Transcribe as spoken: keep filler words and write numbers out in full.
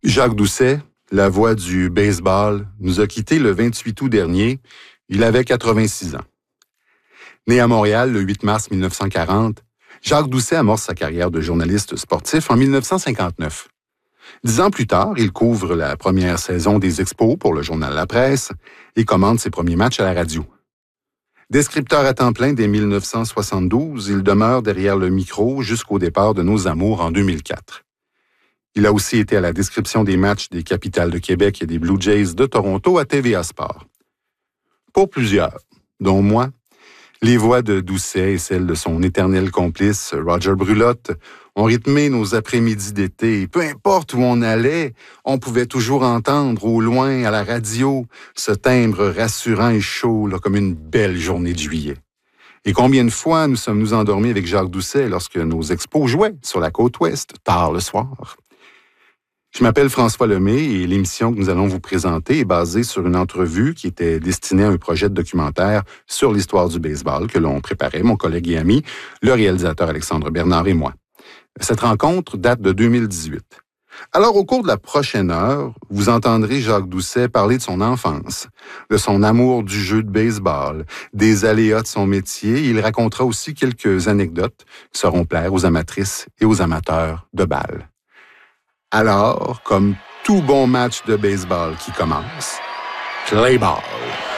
Jacques Doucet, la voix du baseball, nous a quittés le vingt-huit août dernier. Il avait quatre-vingt-six ans. Né à Montréal le huit mars mille neuf cent quarante, Jacques Doucet amorce sa carrière de journaliste sportif en mille neuf cent cinquante-neuf. Dix ans plus tard, il couvre la première saison des Expos pour le journal La Presse et commande ses premiers matchs à la radio. Descripteur à temps plein dès mille neuf cent soixante-douze, il demeure derrière le micro jusqu'au départ de Nos Amours en deux mille quatre. Il a aussi été à la description des matchs des Capitals de Québec et des Blue Jays de Toronto à T V A Sport. Pour plusieurs, dont moi, les voix de Doucet et celles de son éternel complice, Roger Brulotte, ont rythmé nos après-midi d'été. Et peu importe où on allait, on pouvait toujours entendre au loin, à la radio, ce timbre rassurant et chaud, là, comme une belle journée de juillet. Et combien de fois nous sommes-nous endormis avec Jacques Doucet lorsque nos expos jouaient sur la côte ouest, tard le soir? Je m'appelle François Lemay et l'émission que nous allons vous présenter est basée sur une entrevue qui était destinée à un projet de documentaire sur l'histoire du baseball que l'on préparait, mon collègue et ami, le réalisateur Alexandre Bernard et moi. Cette rencontre date de deux mille dix-huit. Alors, au cours de la prochaine heure, vous entendrez Jacques Doucet parler de son enfance, de son amour du jeu de baseball, des aléas de son métier. Il racontera aussi quelques anecdotes qui sauront plaire aux amatrices et aux amateurs de balle. Alors, comme tout bon match de baseball qui commence, play ball!